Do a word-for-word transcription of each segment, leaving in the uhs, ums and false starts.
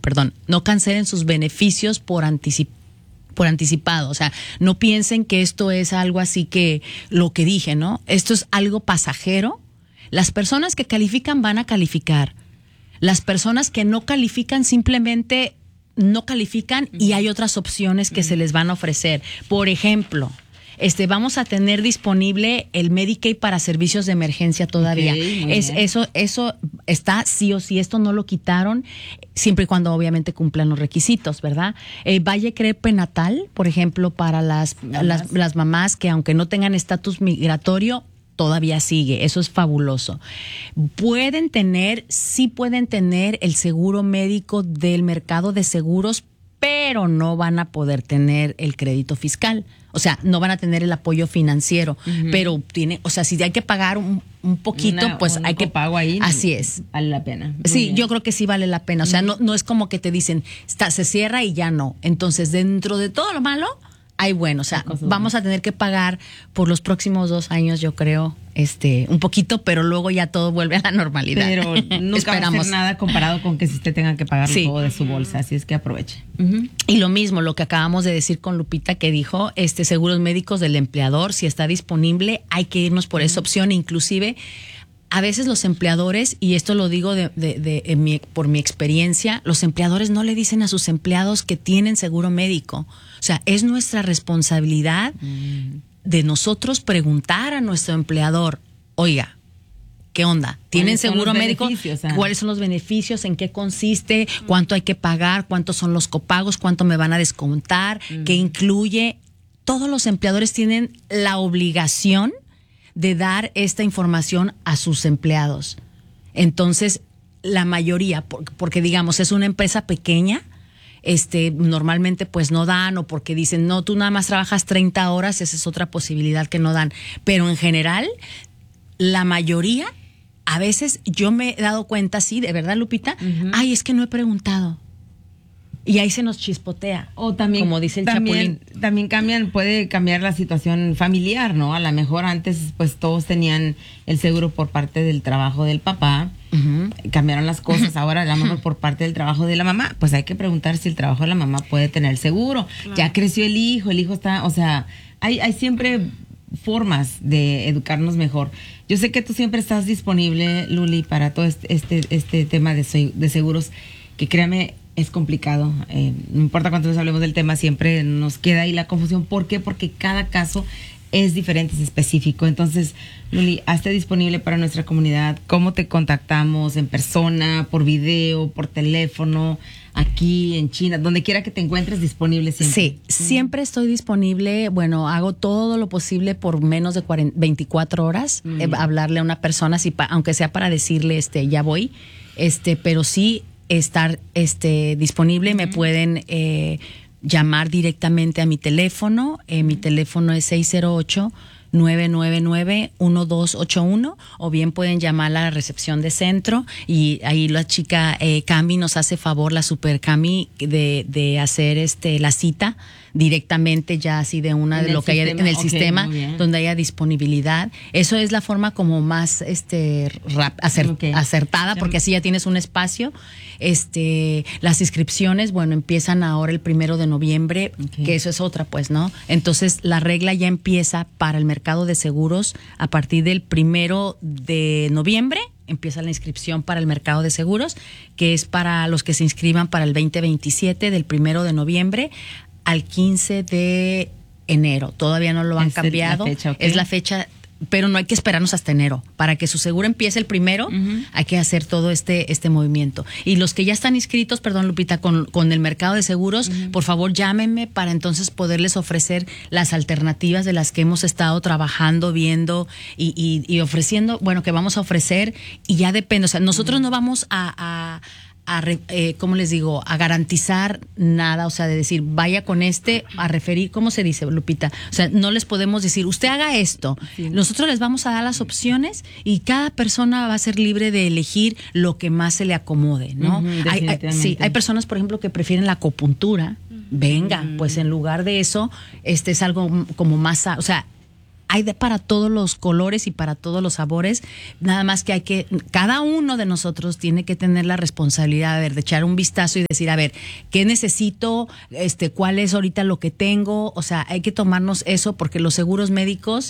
perdón, no cancelen sus beneficios por anticipado. por anticipado, o sea, no piensen que esto es algo así que lo que dije, ¿no? Esto es algo pasajero. Las personas que califican van a calificar. Las personas que no califican simplemente no califican y hay otras opciones que se les van a ofrecer. Por ejemplo, este, vamos a tener disponible el Medicaid para servicios de emergencia todavía. Okay, es, eso, eso está sí o sí, esto no lo quitaron, siempre y cuando obviamente cumplan los requisitos, ¿verdad? Eh, Valle Crepe Natal, por ejemplo, para las, las, las mamás que aunque no tengan estatus migratorio, todavía sigue, eso es fabuloso. Pueden tener, sí pueden tener el seguro médico del mercado de seguros, pero no van a poder tener el crédito fiscal. O sea, no van a tener el apoyo financiero, uh-huh. pero tiene, o sea, si hay que pagar un, un poquito, Una, pues hay que pago ahí. Así es. Vale la pena. Muy sí, bien. Yo creo que sí vale la pena. O sea, uh-huh. no, no es como que te dicen, está, se cierra y ya no. Entonces, dentro de todo lo malo, hay bueno. O sea, vamos a tener que pagar por los próximos dos años, yo creo, este, un poquito, pero luego ya todo vuelve a la normalidad. Pero nunca va a ser nada comparado con que si usted tenga que pagar sí. todo de su bolsa, así es que aproveche. Uh-huh. Y lo mismo, lo que acabamos de decir con Lupita, que dijo, este, seguros médicos del empleador, si está disponible, hay que irnos por uh-huh. esa opción. Inclusive, a veces los empleadores, y esto lo digo de, de, de, de mi, por mi experiencia, los empleadores no le dicen a sus empleados que tienen seguro médico. O sea, es nuestra responsabilidad uh-huh. de nosotros preguntar a nuestro empleador, oiga, ¿qué onda? ¿Tienen seguro médico? Ah? ¿Cuáles son los beneficios? ¿En qué consiste? ¿Cuánto hay que pagar? ¿Cuántos son los copagos? ¿Cuánto me van a descontar? Uh-huh. ¿Qué incluye? Todos los empleadores tienen la obligación de dar esta información a sus empleados. Entonces, la mayoría, porque digamos, es una empresa pequeña, este, normalmente pues no dan, o porque dicen, no, tú nada más trabajas treinta horas, esa es otra posibilidad que no dan. Pero en general, la mayoría, a veces yo me he dado cuenta, sí, de verdad, Lupita, uh-huh. ay, es que no he preguntado. Y ahí se nos chispotea. O también, como dice el también, Chapulín. También cambian, puede cambiar la situación familiar, ¿no? A lo mejor antes, pues todos tenían el seguro por parte del trabajo del papá. Uh-huh. Cambiaron las cosas. Ahora, a lo mejor por parte del trabajo de la mamá. Pues hay que preguntar si el trabajo de la mamá puede tener el seguro. Claro. Ya creció el hijo, el hijo está, o sea, hay, hay siempre formas de educarnos mejor. Yo sé que tú siempre estás disponible, Luli, para todo este, este, este tema de, de seguros, que créame, es complicado. Eh, no importa cuántas veces hablemos del tema, siempre nos queda ahí la confusión. ¿Por qué? Porque cada caso es diferente, es específico. Entonces, Luli, hazte disponible para nuestra comunidad. ¿Cómo te contactamos? ¿En persona, por video, por teléfono, aquí en China, donde quiera que te encuentres disponible siempre? Sí, siempre estoy disponible. Bueno, hago todo lo posible por menos de cuarenta, veinticuatro horas, mm. eh, hablarle a una persona, si pa, aunque sea para decirle, este, ya voy, este, pero sí estar este disponible. Uh-huh. Me pueden eh, llamar directamente a mi teléfono. Eh, mi teléfono es seis cero ocho, nueve nueve nueve, uno dos ocho uno, o bien pueden llamar a la recepción de centro y ahí la chica eh, Cami nos hace favor, la super Cami, de, de hacer este la cita directamente ya así de una de lo que haya en el okay, sistema donde haya disponibilidad. Eso es la forma como más este rap, acer, okay. acertada, porque así ya tienes un espacio. Este, las inscripciones, bueno, empiezan ahora el primero de noviembre, okay. que eso es otra, pues, ¿no? Entonces la regla ya empieza para el mercado de seguros a partir del primero de noviembre. Empieza la inscripción para el mercado de seguros, que es para los que se inscriban para el veinte veintisiete, del primero de noviembre al quince de enero. Todavía no lo han es cambiado. La fecha, okay. Es la fecha, pero no hay que esperarnos hasta enero. Para que su seguro empiece el primero, uh-huh. hay que hacer todo este este movimiento. Y los que ya están inscritos, perdón, Lupita, con, con el mercado de seguros, uh-huh. por favor llámenme para entonces poderles ofrecer las alternativas de las que hemos estado trabajando, viendo y, y, y ofreciendo, bueno, que vamos a ofrecer, y ya depende. O sea, nosotros uh-huh. no vamos a... a a, eh, ¿cómo les digo? A garantizar nada, o sea, de decir, vaya con este, a referir, ¿cómo se dice, Lupita? O sea, no les podemos decir, usted haga esto. Sí. Nosotros les vamos a dar las opciones y cada persona va a ser libre de elegir lo que más se le acomode, ¿no? Uh-huh, hay, hay, sí, hay personas, por ejemplo, que prefieren la acupuntura. Uh-huh. Venga, uh-huh. pues en lugar de eso, este es algo como más, o sea, hay de para todos los colores y para todos los sabores, nada más que hay que, cada uno de nosotros tiene que tener la responsabilidad, a ver, de echar un vistazo y decir, a ver, ¿qué necesito? Este, ¿cuál es ahorita lo que tengo? O sea, hay que tomarnos eso porque los seguros médicos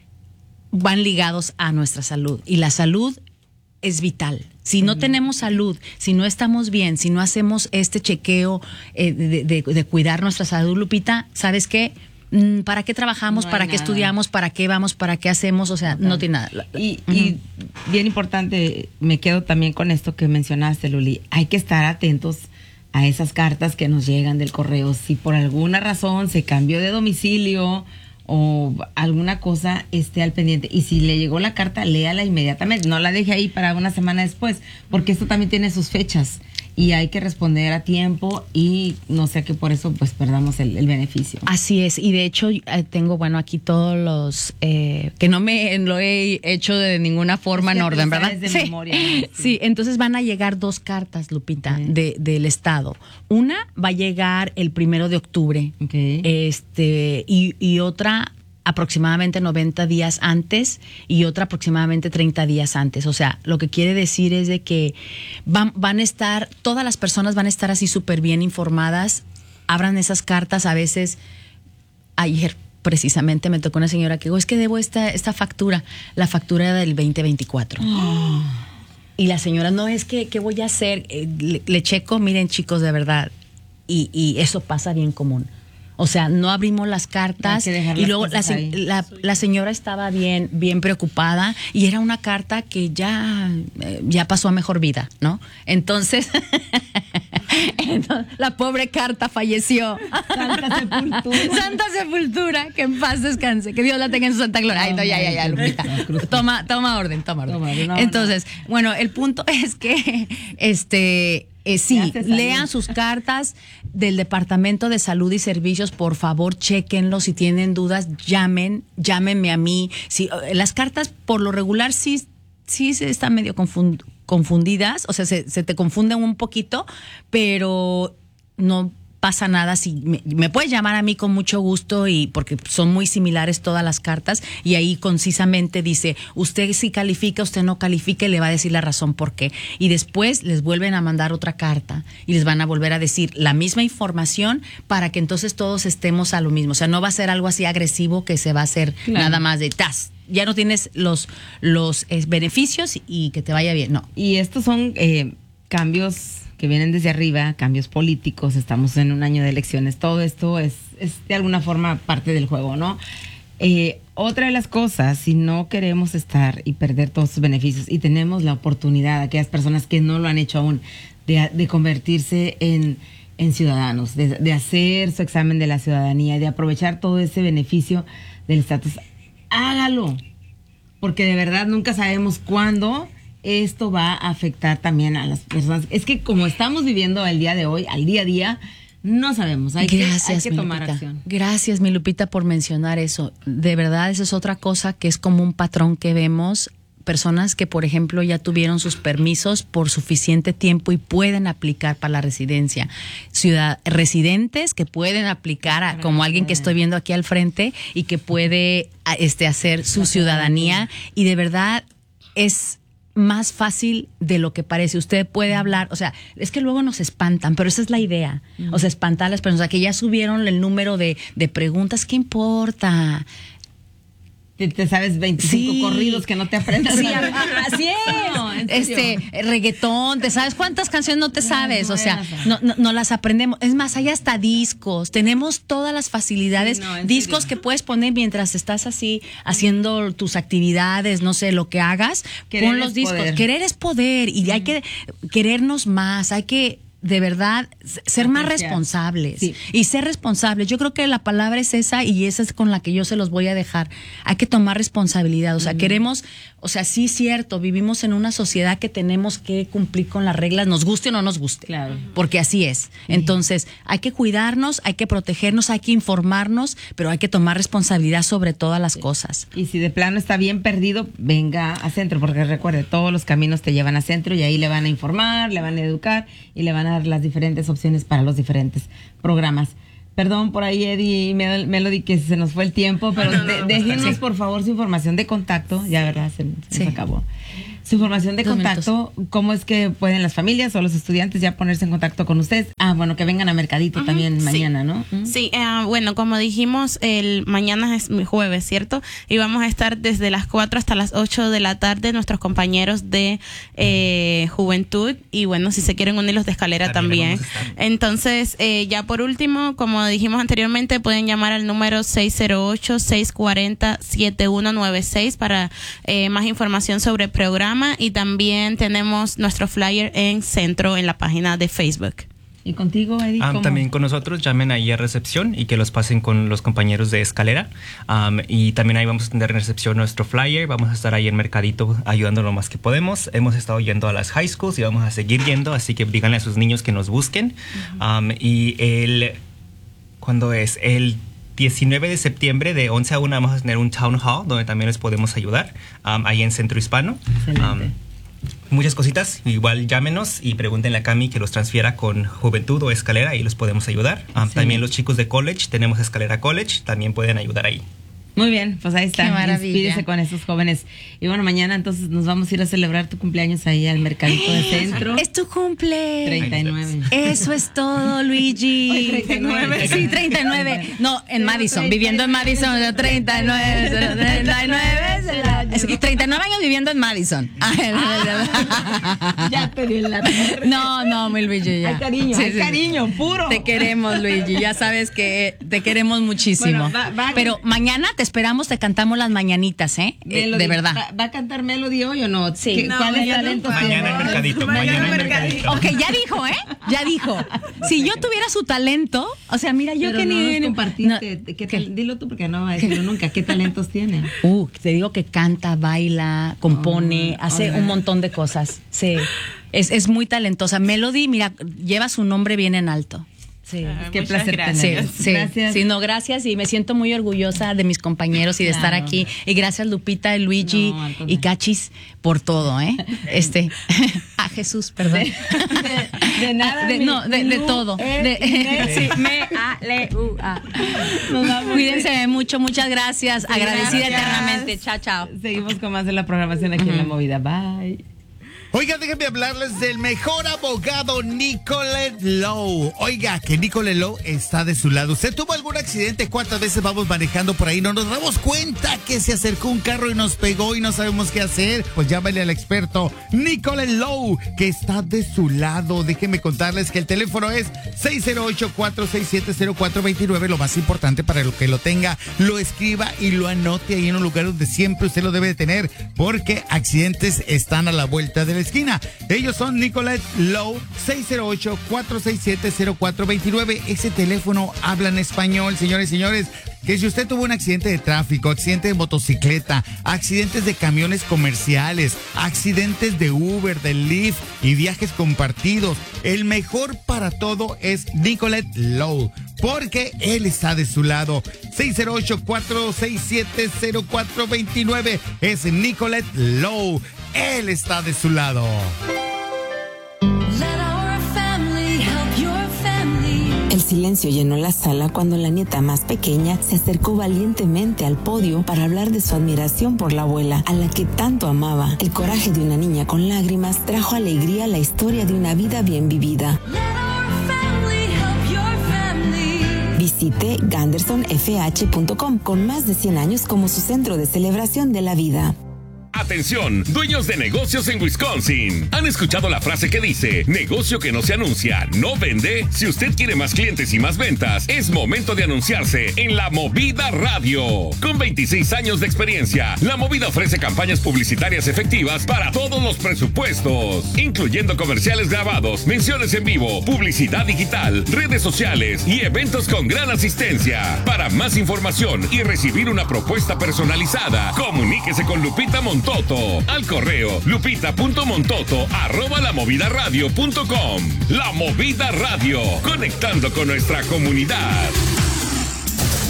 van ligados a nuestra salud y la salud es vital. Si no tenemos salud, si no estamos bien, si no hacemos este chequeo eh, de, de, de cuidar nuestra salud, Lupita, ¿sabes qué? ¿Para qué trabajamos? No ¿Para qué nada. estudiamos? ¿Para qué vamos? ¿Para qué hacemos? O sea, no, no tiene nada. Y, uh-huh. y bien importante, me quedo también con esto que mencionaste, Luli. Hay que estar atentos a esas cartas que nos llegan del correo. Si por alguna razón se cambió de domicilio o alguna cosa, esté al pendiente. Y si le llegó la carta, léala inmediatamente. No la deje ahí para una semana después, porque esto también tiene sus fechas. Y hay que responder a tiempo y no sé que por eso pues perdamos el, el beneficio. Así es, y de hecho eh, tengo, bueno, aquí todos los, eh, que no me lo he hecho de ninguna forma es que en orden, ¿verdad? De sí. memoria, sí. sí, entonces van a llegar dos cartas, Lupita, okay. de, del Estado. Una va a llegar el primero de octubre, okay. este, y, y otra aproximadamente noventa días antes y otra aproximadamente treinta días antes. O sea, lo que quiere decir es de que van, van a estar, todas las personas van a estar así súper bien informadas. Abran esas cartas. A veces, ayer precisamente me tocó una señora que dijo, es que debo esta, esta factura, la factura del veinte veinticuatro. Oh. Y la señora, no, es que, ¿qué voy a hacer? Eh, le, le checo, miren chicos, de verdad, y, y eso pasa bien común. O sea, no abrimos las cartas y luego la, la, la señora estaba bien, bien preocupada y era una carta que ya, eh, ya pasó a mejor vida, ¿no? Entonces, entonces, la pobre carta falleció. Santa sepultura. Santa sepultura, que en paz descanse, que Dios la tenga en su santa gloria. Ay, no, ya, ya, ya, Lupita. Toma, toma orden, toma orden. Toma, no, entonces, no. bueno, el punto es que, este... Eh, sí, lean sus cartas del Departamento de Salud y Servicios, por favor, chéquenlo, si tienen dudas, llamen, llámenme a mí. Si, las cartas por lo regular sí, sí están medio confund, confundidas, o sea, se, se te confunden un poquito, pero no pasa nada. Si me, me puedes llamar a mí con mucho gusto, y porque son muy similares todas las cartas, y ahí concisamente dice, usted sí califica, usted no califica, y le va a decir la razón por qué. Y después les vuelven a mandar otra carta y les van a volver a decir la misma información para que entonces todos estemos a lo mismo. O sea, no va a ser algo así agresivo que se va a hacer claro. nada más de tas. Ya no tienes los, los eh, beneficios y que te vaya bien, no. Y estos son eh, cambios que vienen desde arriba, cambios políticos, estamos en un año de elecciones, todo esto es, es de alguna forma parte del juego, ¿no? Eh, otra de las cosas, si no queremos estar y perder todos sus beneficios y tenemos la oportunidad, aquellas personas que no lo han hecho aún, de, de convertirse en, en ciudadanos, de, de hacer su examen de la ciudadanía, de aprovechar todo ese beneficio del estatus, hágalo, porque de verdad nunca sabemos cuándo esto va a afectar también a las personas. Es que como estamos viviendo el día de hoy, al día a día, no sabemos. Hay Gracias, que, hay que tomar Lupita. acción. Gracias, mi Lupita, por mencionar eso. De verdad, esa es otra cosa que es como un patrón que vemos. Personas que, por ejemplo, ya tuvieron sus permisos por suficiente tiempo y pueden aplicar para la residencia. Ciudad, residentes que pueden aplicar a, como alguien que estoy viendo aquí al frente y que puede este, hacer su ciudadanía. Y de verdad es más fácil de lo que parece. Usted puede hablar, o sea, es que luego nos espantan, pero esa es la idea. O sea, espantar a las personas, o sea, que ya subieron el número de, de preguntas, ¿qué importa? Te, te sabes veinticinco sí. corridos que no te aprendas. Sí, así es. No, este, reggaetón, ¿te sabes cuántas canciones no te no, sabes? No, o sea, no, no, no las aprendemos. Es más, hay hasta discos. Tenemos todas las facilidades. Sí, no, discos serio. Que puedes poner mientras estás así haciendo tus actividades, no sé, lo que hagas. Querer pon los discos. Poder. Querer es poder. Y mm. hay que querernos más. Hay que de verdad ser más responsables sí. y ser responsables. Yo creo que la palabra es esa y esa es con la que yo se los voy a dejar. Hay que tomar responsabilidad. O sea, mm. queremos, o sea, sí es cierto, vivimos en una sociedad que tenemos que cumplir con las reglas, nos guste o no nos guste. Claro. Porque así es. Entonces, hay que cuidarnos, hay que protegernos, hay que informarnos, pero hay que tomar responsabilidad sobre todas las sí. cosas. Y si de plano está bien perdido, venga a centro, porque recuerde, todos los caminos te llevan a centro y ahí le van a informar, le van a educar y le van a dar las diferentes opciones para los diferentes programas. Perdón por ahí, Eddie y Melody, que se nos fue el tiempo, pero no, no, de, no, déjenos sí. por favor su información de contacto. Ya, ¿verdad? Se, se Sí. nos acabó. Su información de Dos contacto, cómo es que pueden las familias o los estudiantes ya ponerse en contacto con ustedes. Ah, bueno, que vengan a Mercadito uh-huh, también sí. mañana, ¿no? Uh-huh. Sí, uh, bueno, como dijimos, el mañana es jueves, ¿cierto? Y vamos a estar desde las cuatro hasta las ocho de la tarde, nuestros compañeros de eh, Juventud, y bueno, si se quieren unir los de Escalera también. también. Entonces, eh, ya por último, como dijimos anteriormente, pueden llamar al número seis cero ocho, seis cuatro cero, siete uno nueve seis para eh, más información sobre el programa. Y también tenemos nuestro flyer en Centro en la página de Facebook. ¿Y contigo, Eddie? Um, también con nosotros, llamen ahí a recepción y que los pasen con los compañeros de Escalera. Um, y también ahí vamos a tener en recepción nuestro flyer. Vamos a estar ahí en Mercadito ayudando lo más que podemos. Hemos estado yendo a las high schools y vamos a seguir yendo, así que díganle a sus niños que nos busquen. Uh-huh. Um, y el... ¿Cuándo es? El diecinueve de septiembre de once a una vamos a tener un town hall donde también les podemos ayudar, um, ahí en Centro Hispano. Um, muchas cositas, igual llámenos y pregúntenle a Cami que los transfiera con Juventud o Escalera y los podemos ayudar. Um, también los chicos de college, tenemos Escalera College, también pueden ayudar ahí. Muy bien, pues ahí está. Qué maravilla. Despídese con esos jóvenes. Y bueno, mañana entonces nos vamos a ir a celebrar tu cumpleaños ahí al Mercadito de Centro. Es tu cumple. treinta y nueve. Eso es todo, Luigi. Hoy treinta y nueve. Sí, treinta y nueve. No, en Madison, viviendo en Madison, treinta y nueve, treinta y nueve. Sí, treinta y nueve años viviendo en Madison. Ya te di la No, no, mi Luigi, ya. Hay cariño, Sí, hay sí, cariño, puro. Te queremos, Luigi. Ya sabes que te queremos muchísimo. Bueno, va- va- Pero mañana te esperamos, te cantamos las mañanitas, ¿eh? Melody, de verdad. ¿Va, ¿Va a cantar Melody hoy o no? Sí. ¿Qué- No, ¿Cuál es mañana talento? no. Mañana en Mercadito, mañana en Mercadito. Ok, ya dijo, ¿eh? Ya dijo. Si yo tuviera su talento, o sea, mira, yo Pero que no ni... nos ni- compartiste. no, ¿Qué ¿qué? tal? Dilo tú porque no va a decirlo nunca. ¿Qué talentos tiene? Uh, te digo que canta, baila, compone, Oh, hace alright. un montón de cosas. Sí. Es, es muy talentosa. Melody, mira, lleva su nombre bien en alto. Sí. Ah, Qué muchas placer gracias. Sí, tenerlos. sí, Gracias. sí, no, gracias y me siento muy orgullosa de mis compañeros y de Claro. estar aquí y gracias Lupita, Luigi No, al contrario. y Cachis por todo, ¿eh? Este, a Jesús, perdón. De, de nada. De- mi- no, de, de Lu, todo. eh, De- me- sí, me, a, le, u, a. Nos vamos. Cuídense mucho, muchas gracias. Agradecida gracias. eternamente. Chao, chao. Seguimos con más de la programación aquí en La Movida. Bye. Oiga, déjenme hablarles del mejor abogado, Nicolette Lowe. Oiga, que Nicolette Lowe está de su lado. ¿Usted tuvo algún accidente? ¿Cuántas veces vamos manejando por ahí? No nos damos cuenta que se acercó un carro y nos pegó y no sabemos qué hacer. Pues llámale al experto Nicolette Lowe, que está de su lado. Déjenme contarles que el teléfono es seis cero ocho, cuatro seis siete, cero cuatro dos nueve. Lo más importante para lo que lo tenga, lo escriba y lo anote ahí en un lugar donde siempre usted lo debe de tener, porque accidentes están a la vuelta de la esquina. Ellos son Nicolette Lowe, seis cero ocho, cuatro seis siete, cero cuatro dos nueve. Ese teléfono habla en español, señores y señores. Que si usted tuvo un accidente de tráfico, accidente de motocicleta, accidentes de camiones comerciales, accidentes de Uber, de Lyft y viajes compartidos, el mejor para todo es Nicolette Lowe, porque él está de su lado. seis cero ocho, cuatro seis siete, cero cuatro dos nueve es Nicolette Lowe. Él está de su lado. El silencio llenó la sala cuando la nieta más pequeña se acercó valientemente al podio para hablar de su admiración por la abuela, a la que tanto amaba. El coraje de una niña con lágrimas trajo alegría a la historia de una vida bien vivida. Visite ganderson f h punto com con más de cien años como su centro de celebración de la vida. Atención, dueños de negocios en Wisconsin. ¿Han escuchado la frase que dice, negocio que no se anuncia, no vende? Si usted quiere más clientes y más ventas, es momento de anunciarse en La Movida Radio. Con veintiséis años de experiencia, La Movida ofrece campañas publicitarias efectivas para todos los presupuestos, incluyendo comerciales grabados, menciones en vivo, publicidad digital, redes sociales y eventos con gran asistencia. Para más información y recibir una propuesta personalizada, comuníquese con Lupita Montoto al correo lupita.montoto arroba lamovidaradio.com. La Movida Radio, conectando con nuestra comunidad.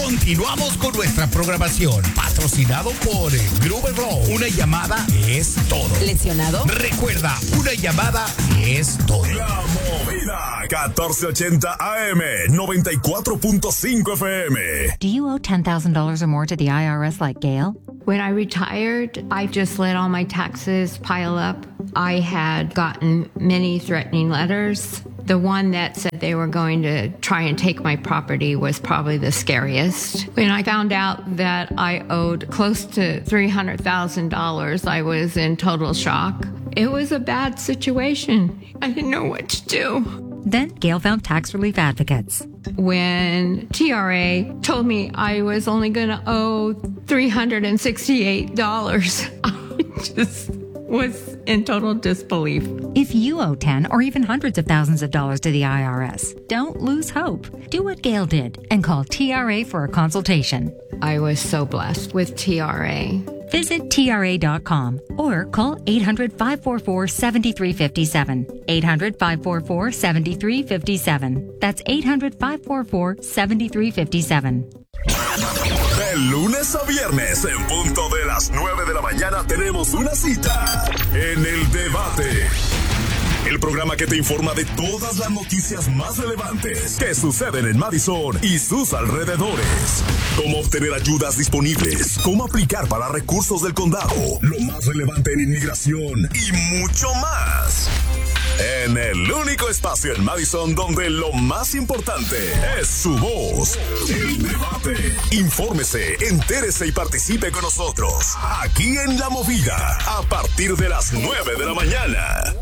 Continuamos con nuestra programación, patrocinado por Gruber Law. Una llamada es todo. ¿Lesionado? Recuerda, una llamada es todo. La Movida catorce ochenta A M, noventa y cuatro punto cinco F M. Do you owe ten thousand dollars or more to the I R S like Gail? When I retired, I just let all my taxes pile up. I had gotten many threatening letters. The one that said they were going to try and take my property was probably the scariest. When I found out that I owed close to three hundred thousand dollars, I was in total shock. It was a bad situation. I didn't know what to do. Then Gail found tax relief advocates. When T R A told me I was only going to owe three hundred sixty-eight dollars, I just was in total disbelief. If you owe ten or even hundreds of thousands of dollars to the I R S, don't lose hope. Do what Gail did and call T R A for a consultation. I was so blessed with T R A. Visit T R A dot com or call eight hundred, five four four, seven three five seven. eight hundred, five four four, seven three five seven. That's eight hundred, five four four, seven three five seven. De lunes a viernes, en punto de las nueve de la mañana, tenemos una cita en El Debate. El programa que te informa de todas las noticias más relevantes que suceden en Madison y sus alrededores. Cómo obtener ayudas disponibles, cómo aplicar para recursos del condado, lo más relevante en inmigración y mucho más. En el único espacio en Madison donde lo más importante es su voz. El Debate. Infórmese, entérese y participe con nosotros. Aquí en La Movida, a partir de las nueve de la mañana.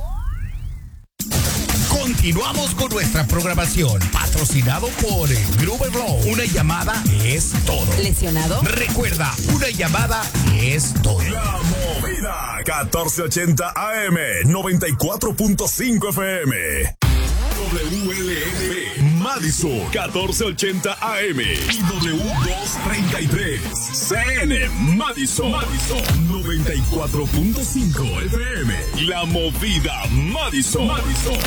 Continuamos con nuestra programación, patrocinado por Gruber Law. Una llamada es todo. ¿Lesionado? Recuerda, una llamada es todo. La Movida catorce ochenta A M, noventa y cuatro punto cinco F M. W L N B Madison catorce ochenta A M y W doscientos treinta y tres C N Madison, Madison noventa y cuatro punto cinco F M. La Movida Madison, Madison.